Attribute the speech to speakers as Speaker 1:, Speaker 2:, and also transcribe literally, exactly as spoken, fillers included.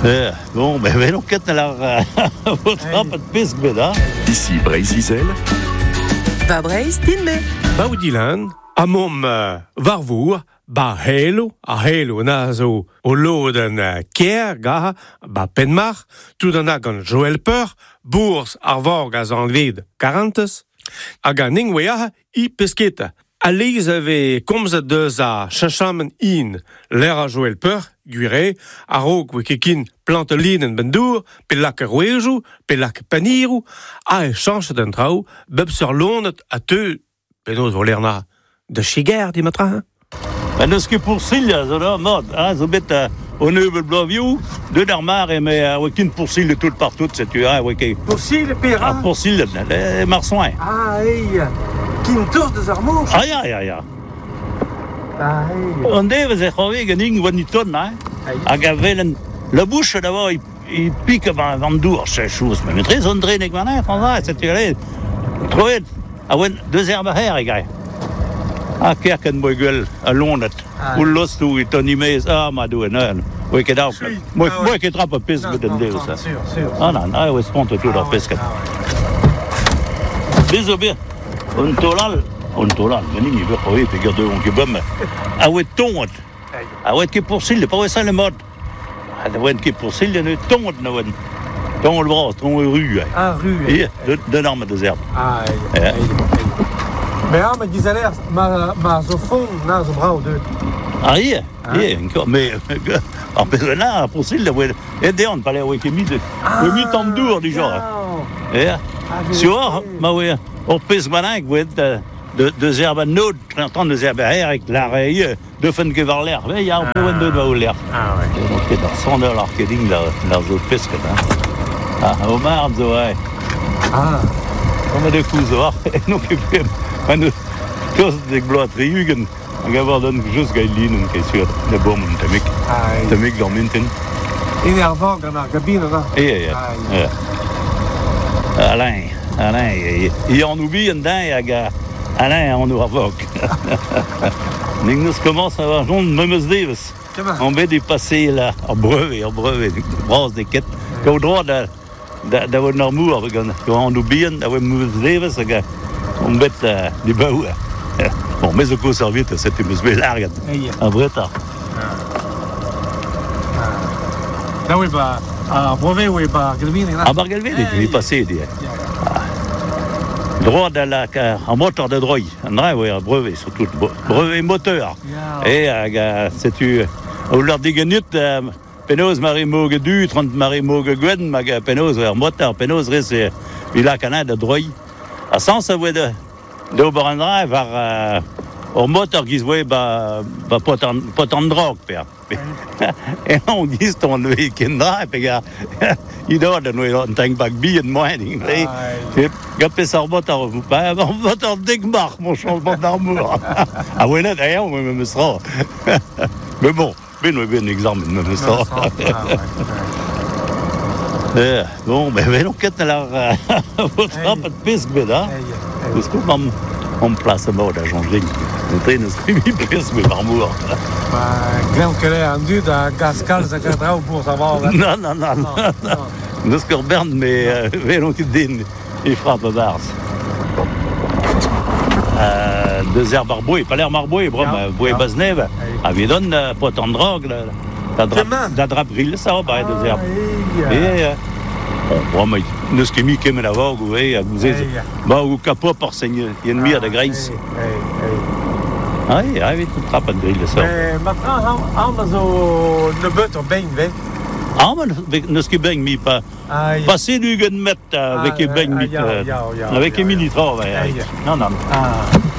Speaker 1: Eh, bon, ben, ben, donc, qu'est-ce que votre rap de pisque, ben,
Speaker 2: Ici, Brésil.
Speaker 3: Va Breiz, din me.
Speaker 4: Ba ou dilan, a mom uh, varvour, ba helo, a helo na zo o loden uh, kier, gaha, ba penmar, tout an ag an Joël Peur, bours ar vorg a zan vid karantes, hag an ingwea i pesketa. A leiz ave komzet deus a chachamen in l'er a Joël Peur, gwire, a rog wekekin plantelinen bendour, pelak a rouejou, pelak panirou, a e chanchet an trao, beb sur lonet a te, penaos vo lerna de chiger, di matra, hein?
Speaker 1: Ben, eus ket poursil, zo da, mod, ah, zo bet uh, o neubel blavioù, de dar mar, e me a wekin poursil de tout partout, setu, ah, weke.
Speaker 5: Poursil, pera?
Speaker 1: Ah, poursil, le marsoin.
Speaker 5: Ah, ei, kin tours deus ar mouch?
Speaker 1: Ah, ya, ya, ya.
Speaker 5: Ah, ei.
Speaker 1: On devez e c'hove ganin waniton, hein? Hag a velen, la bouche d'abord, il, il pique van, van dour, se chouz, mais très on dre nek van et, on va, setu, allez, troet, a wen, deux herbes her, e gai. Ah, kerken moe gueul, a lonet.
Speaker 5: Ah,
Speaker 1: Ou lost ou et on imez, ah, ma doue, non. Oe ket au, moe moe ket trap a pesc bet an deus, ça.
Speaker 5: Sûr, sûr.
Speaker 1: Ah, non, ah, oe spont tout ar pesket. Bezo bien, on tolal, on tolal, ganin, il veut c'hove, pe gerde on ket bom, a oe tonget. A oe ket poursil, pa oe sa le mod. A oe ket poursil, ne tonget na oe. Ton le bras, ton rue.
Speaker 5: Ah, rue.
Speaker 1: Et de, de norme de zerbe.
Speaker 5: Ah, ei,
Speaker 1: Eh.
Speaker 5: ei. Mais ah, ma gizaler, ma, ma zo fond, na zo brao de.
Speaker 1: Ah, ie, ie, encore, mais, en pesena, poursil, la oe, e deon, pale oe ket mit, oe mit an dour, du genre. Eh, si oa, ma oe, or pes banak, oe, de, de, de zerbe nod, trentan de zerbe her, ek la reie, de fen ket var l'air, ve, ya, o oen de va o l'air.
Speaker 5: Ah, ouais.
Speaker 1: Donc, ket ar sandal ar keding, la, la zo pesket, hein. Ah, o mar, zo, ouais.
Speaker 5: Ah.
Speaker 1: Comme de coups, zo, et non, ket pem, man, tos dek bloat riugen, hag a var don just gai linen, ket sur, de bom, temik,
Speaker 5: Ah, ei.
Speaker 1: temik d'ar minten.
Speaker 5: In ar vog an ar gabine, na.
Speaker 1: Eh, eh,
Speaker 5: Ah,
Speaker 1: eh. Alain, Alain, il en oublie un dingue, hag a, Alain, on nous avoque. Ning nous commence à avoir jonde memes deves.
Speaker 5: Kema.
Speaker 1: On bet dépasser là, en brevet, en brevet, bras des quêtes. Qu'au droit de, de, d'avoir un amour, quand on oublie, d'avoir memes deves, on bet uh, des baous. Bon, mais au conservé, c'était mesme largue.
Speaker 5: Ei.
Speaker 1: Un vrai tard.
Speaker 5: Da oe ba, ar brevet oe ba ar gabine, na.
Speaker 1: À Bargalvé, il est passé, dit. Droit de la, en moteur de droit, un vrai, oui, un brevet, surtout, brevet moteur.
Speaker 5: Ja.
Speaker 1: Et, euh, c'est-tu, au leur des ganutes, penaos mari moge du, trente mari moge gwen, mag penaos, un moteur, penaos, res, il a canal de droit. À sens, ça, de, de Oberandra, var, euh, au moteur, qui se voit, bah, bah, pas tant, pas tant de drogue, père. Et on dit, ton lui, qui n'a, puis, il doit de nous, on tank back bi, et moi, il dit, gapé sa moteur, vous pas, un moteur d'Egmar, mon changement d'armure. Ah, ouais, d'ailleurs, on me sera. Mais bon, ben, oui, ben, exemple, me sera. Eh, bon, ben, ben, donc, qu'est-ce que la, votre rap de pisque, ben, hein? Parce que, on, on place à mode à changer. On traîne, on se crime, pisque, mais par mour.
Speaker 5: Ba, glen kele an dud a gaz kalz a gaz drao pour savoir.
Speaker 1: Non, non, non, non. Nous, ce que Berne, mais, velon qui din, il frappe à Bars. Euh, deux herbes arbouées, pas l'air marboué, bro, mais boué basnève. Ah, vi donne, pas tant de drogue, là. Da draperie, ça, bah, deux herbes. Et, bon, bon, mais, nous, ce qui mis, qui me la vogue, oui, à vous bah, ou capot, par seigneur, il y a une mire de graisse. Ah, oui, ah, oui, tout trappe de grille, ça.
Speaker 5: Mais maintenant, on a zo nebet o bein, ve.
Speaker 1: Ah, mais, nous, ce qui baigne, mi, pas. Passer du gun met avec les beignes, avec les mini-trois, non, non.
Speaker 5: Ah.